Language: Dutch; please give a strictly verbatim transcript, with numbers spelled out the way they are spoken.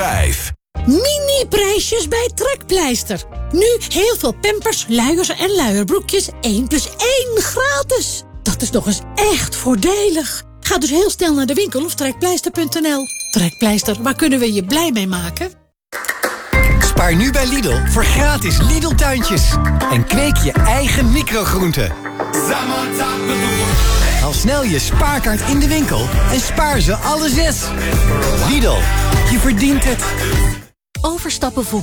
vijf. Mini-prijsjes bij Trekpleister. Nu heel veel pampers, luiers en luierbroekjes één plus één gratis. Dat is nog eens echt voordelig. Ga dus heel snel naar de winkel of trekpleister punt n l. Trekpleister, waar kunnen we je blij mee maken? Spaar nu bij Lidl voor gratis Lidl-tuintjes. En kweek je eigen microgroenten. Haal snel je spaarkaart in de winkel en spaar ze alle zes. Lidl, je verdient het. Overstappen voelt